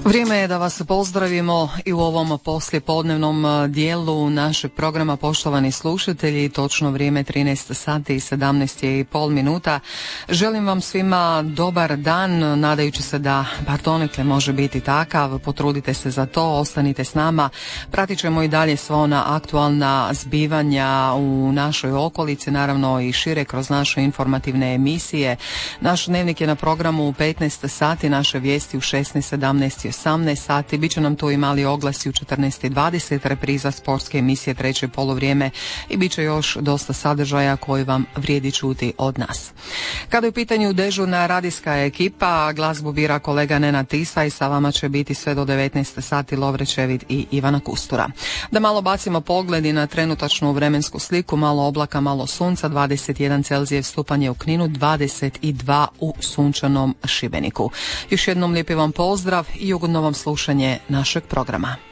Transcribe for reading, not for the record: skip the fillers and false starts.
Vrijeme je da vas pozdravimo i u ovom poslijepodnevnom dijelu našeg programa, poštovani slušatelji. Točno vrijeme 13 sati i 17,5 minuta. Želim vam svima dobar dan, nadajući se da bar donekle može biti takav. Potrudite se za to, ostanite s nama. Pratit ćemo i dalje sva ona aktualna zbivanja u našoj okolici, naravno i šire kroz naše informativne emisije. Naš dnevnik je na programu u 15 sati, naše vijesti u 16, 17 i 18 sati. Biće nam tu i mali oglasi u 14:20, repriza sportske emisije treće poluvrijeme i bit će još dosta sadržaja koji vam vrijedi čuti od nas. Kada je u pitanju dežurna radijska ekipa, glazbu bira kolega Nenad Tisa i sa vama će biti sve do 19 sati Lovre Čevid i Ivana Kustura. Da malo bacimo pogled i na trenutačnu vremensku sliku, malo oblaka, malo sunca, 21 Celzijev stupanj je u Kninu, 22 u sunčanom Šibeniku. Još jednom lijepi vam pozdrav i ugodno vam slušanje našeg programa.